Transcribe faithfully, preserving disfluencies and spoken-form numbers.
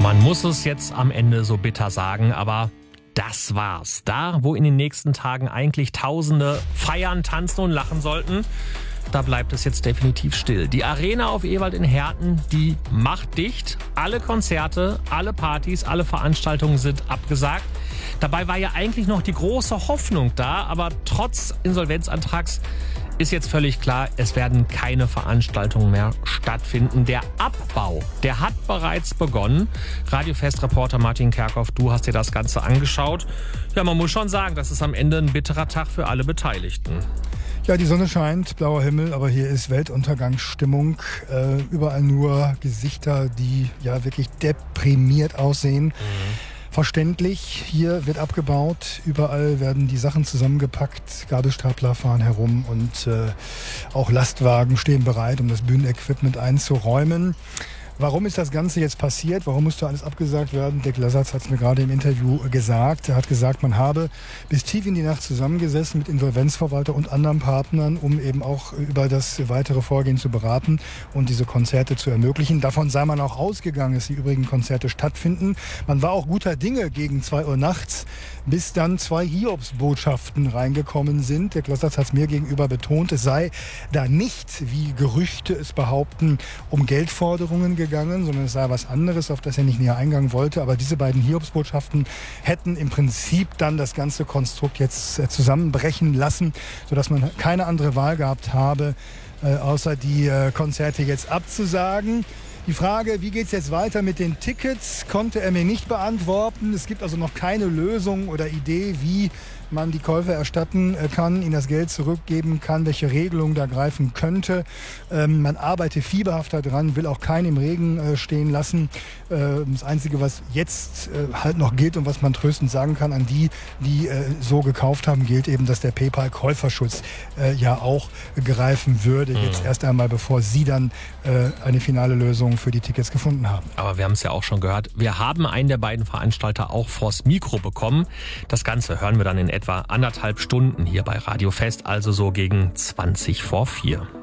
Man muss es jetzt am Ende so bitter sagen, aber das war's. Da, wo in den nächsten Tagen eigentlich Tausende feiern, tanzen und lachen sollten, da bleibt es jetzt definitiv still. Die Arena auf Ewald in Herten, die macht dicht. Alle Konzerte, alle Partys, alle Veranstaltungen sind abgesagt. Dabei war ja eigentlich noch die große Hoffnung da, aber trotz Insolvenzantrags ist jetzt völlig klar, es werden keine Veranstaltungen mehr stattfinden. Der Abbau, der hat bereits begonnen. Radiofest-Reporter Martin Kerkhoff, du hast dir das Ganze angeschaut. Ja, man muss schon sagen, das ist am Ende ein bitterer Tag für alle Beteiligten. Ja, die Sonne scheint, blauer Himmel, aber hier ist Weltuntergangsstimmung. Äh, überall nur Gesichter, die ja wirklich deprimiert aussehen. Mhm. Verständlich, hier wird abgebaut, überall werden die Sachen zusammengepackt, Gabelstapler fahren herum und äh, auch Lastwagen stehen bereit, um das Bühnenequipment einzuräumen. Warum ist das Ganze jetzt passiert? Warum musste alles abgesagt werden? Dirk Lasatz hat es mir gerade im Interview gesagt. Er hat gesagt, man habe bis tief in die Nacht zusammengesessen mit Insolvenzverwalter und anderen Partnern, um eben auch über das weitere Vorgehen zu beraten und diese Konzerte zu ermöglichen. Davon sei man auch ausgegangen, dass die übrigen Konzerte stattfinden. Man war auch guter Dinge gegen zwei Uhr nachts, bis dann zwei Hiobsbotschaften reingekommen sind. Dirk Lasatz hat es mir gegenüber betont, es sei da nicht, wie Gerüchte es behaupten, um Geldforderungen gegangen, sondern es sei was anderes, auf das er nicht näher eingehen wollte. Aber diese beiden Hiobsbotschaften hätten im Prinzip dann das ganze Konstrukt jetzt äh, zusammenbrechen lassen, sodass man keine andere Wahl gehabt habe, äh, außer die äh, Konzerte jetzt abzusagen. Die Frage, wie geht es jetzt weiter mit den Tickets, konnte er mir nicht beantworten. Es gibt also noch keine Lösung oder Idee, wie man die Käufer erstatten kann, ihnen das Geld zurückgeben kann, welche Regelung da greifen könnte. Ähm, man arbeitet fieberhaft daran, will auch keinen im Regen äh, stehen lassen. Äh, das Einzige, was jetzt äh, halt noch gilt und was man tröstend sagen kann an die, die äh, so gekauft haben, gilt eben, dass der PayPal-Käuferschutz äh, ja auch greifen würde. Mhm. Jetzt erst einmal, bevor sie dann äh, eine finale Lösung für die Tickets gefunden haben. Aber wir haben es ja auch schon gehört, wir haben einen der beiden Veranstalter auch vors Mikro bekommen. Das Ganze hören wir dann in etwa anderthalb Stunden hier bei Radio Fest, also so gegen zwanzig vor vier.